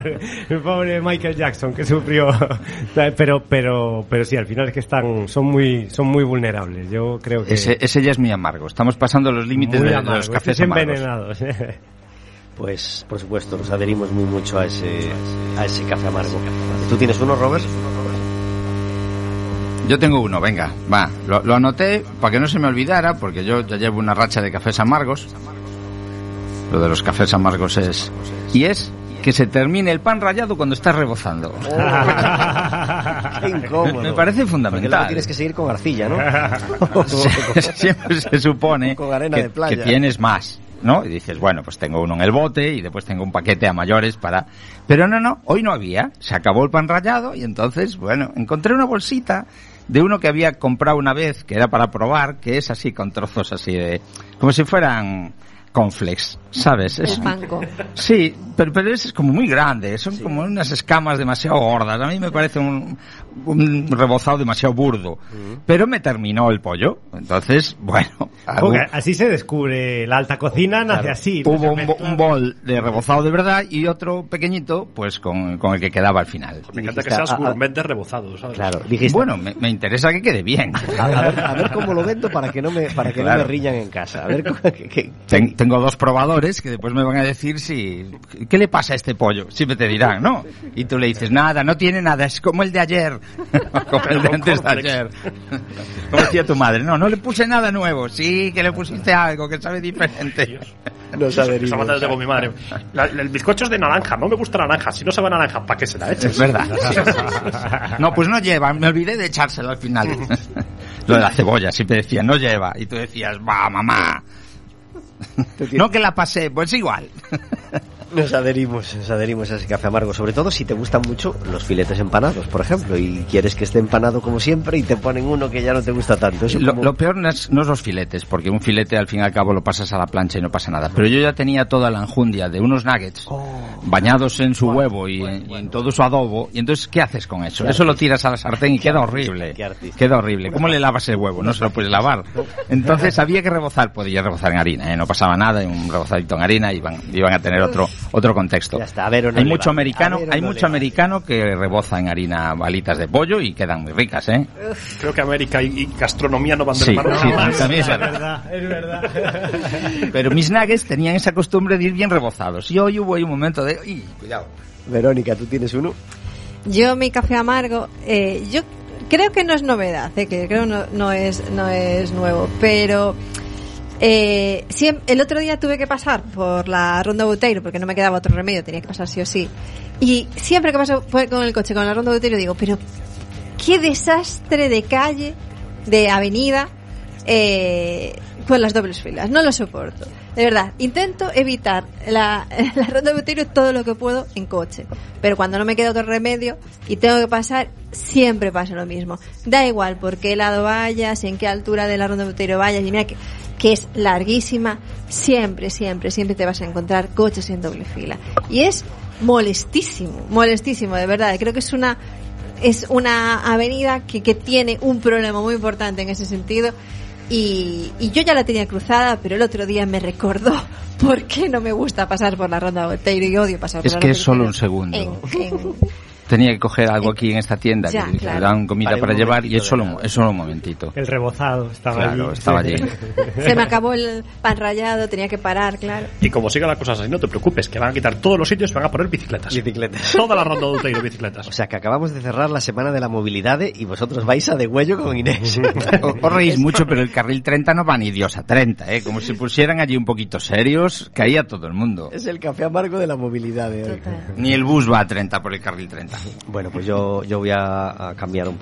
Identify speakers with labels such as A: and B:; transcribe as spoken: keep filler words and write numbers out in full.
A: el pobre Michael Jackson que sufrió. Pero, pero, pero sí, al final es que están, son muy, son muy vulnerables. Yo creo que
B: ese, ese ya es muy amargo. Estamos pasando los límites de, de los cafés
A: envenenados.
C: Pues, por supuesto, nos adherimos muy mucho a ese, a ese café amargo. ¿Tú tienes uno, Robert?
B: Yo tengo uno, venga, va. Lo, lo anoté para que no se me olvidara, porque yo ya llevo una racha de cafés amargos. Lo de los cafés amargos es... Y es que se termine el pan rallado cuando estás rebozando.
C: Oh, qué incómodo.
B: Me, me parece fundamental.
C: Porque luego tienes que seguir con arcilla, ¿no?
B: Siempre se supone
C: con arena
B: que,
C: de playa.
B: que tienes más, ¿no? Y dices, bueno, pues tengo uno en el bote y después tengo un paquete a mayores para... Pero no, no, hoy no había. Se acabó el pan rallado y entonces, bueno, encontré una bolsita de uno que había comprado una vez, que era para probar, que es así, con trozos así de... como si fueran cornflakes, ¿sabes? Es,
D: el panko.
B: Sí, pero, pero es como muy grande, son sí. como unas escamas demasiado gordas. A mí me parece un, un rebozado demasiado burdo. Uh-huh. Pero me terminó el pollo. Entonces, bueno...
A: Hago... Así se descubre la alta cocina, nace claro. así.
B: Hubo un, un bol de rebozado de verdad y otro pequeñito, pues con, con el que quedaba al final.
E: Me encanta que seas gourmet de rebozado, ¿sabes?
C: Claro, dijiste...
B: Bueno, me, me interesa que quede bien.
C: A, a, ver, a ver cómo lo vendo para que no me, para que claro. no me riñan en casa. A ver cómo, que, que...
B: Ten, tengo dos probadores que después me van a decir si... ¿Qué le pasa a este pollo? Siempre te dirán, ¿no? Y tú le dices, nada, no tiene nada, es como el de ayer. Como el de antes de ayer. Como decía tu madre, no, no le puse nada nuevo. Sí, que le pusiste algo que sabe diferente.
C: No sabe
E: Esa manera tengo mi madre. La, el bizcocho es de naranja, no me gusta naranja. Si no sabe naranja, ¿para qué se la eches?
B: Es verdad. No, pues no lleva, me olvidé de echárselo al final. Lo de la cebolla, siempre decía, no lleva. Y tú decías, va, mamá. No que la pasé, pues igual.
C: Nos adherimos, nos adherimos a ese café amargo, sobre todo si te gustan mucho los filetes empanados, por ejemplo, y quieres que esté empanado como siempre y te ponen uno que ya no te gusta tanto. Eso
B: lo,
C: como...
B: lo peor no es, no es los filetes, porque un filete al fin y al cabo lo pasas a la plancha y no pasa nada. Pero yo ya tenía toda la enjundia de unos nuggets oh, bañados en su bueno, huevo y, bueno, en, bueno. y en todo su adobo, y entonces ¿qué haces con eso? Eso lo tiras a la sartén y queda horrible. Queda horrible. ¿Cómo le lavas el huevo? No se lo puedes lavar. Entonces había que rebozar, podía rebozar en harina, ¿eh? No pasaba nada, un rebozadito en harina y iban, iban a tener otro otro contexto.
C: Ya está, a ver, no
B: hay mucho vale. americano,
C: ver,
B: hay
C: no
B: mucho americano que reboza en harina balitas de pollo y quedan muy ricas, ¿eh?
E: Creo que América y, y gastronomía no van de
B: sí,
E: la mano.
B: Sí,
E: no,
B: también
A: es verdad, es verdad.
B: Pero mis nuggets tenían esa costumbre de ir bien rebozados. Y hoy hubo ahí un momento de, ¡uy, cuidado!
C: Verónica, ¿tú tienes uno?
D: Yo mi café amargo, eh, yo creo que no es novedad, eh, que creo no no es no es nuevo, pero Eh, siempre, el otro día tuve que pasar por la Ronda Boteiro porque no me quedaba otro remedio, tenía que pasar sí o sí. Y siempre que paso con el coche con la Ronda Boteiro digo, pero qué desastre de calle, de avenida, eh, con las dobles filas. No lo soporto. De verdad, intento evitar la, la Ronda Boteiro todo lo que puedo en coche. Pero cuando no me queda otro remedio y tengo que pasar, siempre pasa lo mismo. Da igual por qué lado vayas, en qué altura de la Ronda Boteiro vayas, y mira que, que es larguísima, siempre, siempre, siempre te vas a encontrar coches en doble fila. Y es molestísimo, molestísimo, de verdad. Creo que es una, es una avenida que, que tiene un problema muy importante en ese sentido. Y, y yo ya la tenía cruzada, pero el otro día me recordó por qué no me gusta pasar por la Ronda Boteiro y odio pasar por
B: es
D: la
B: que
D: Ronda
B: es solo
D: Boteiro
B: un segundo.
D: En, en,
B: Tenía que coger algo aquí en esta tienda,
D: ya,
B: que
D: claro.
B: le dan comida
C: vale,
B: para llevar y es solo,
C: nada.
B: es solo un momentito.
A: El rebozado estaba
B: claro,
A: allí.
B: estaba allí.
D: Se me acabó el pan rallado, tenía que parar, claro.
E: Y como siga la cosa así, no te preocupes, que van a quitar todos los sitios y van a poner bicicletas.
C: Bicicletas.
E: Toda la Ronda Boteiro bicicletas.
C: O sea, que acabamos de cerrar la semana de la movilidad y vosotros vais a degüello con Inés.
B: Os reís mucho, pero el carril treinta no va ni Dios a treinta, ¿eh? Como si pusieran allí un poquito serios, caía todo el mundo.
C: Es el café amargo de la movilidad de hoy.
D: Total.
B: Ni el bus va a treinta por el carril treinta.
C: Bueno, pues yo, yo voy a, a cambiar un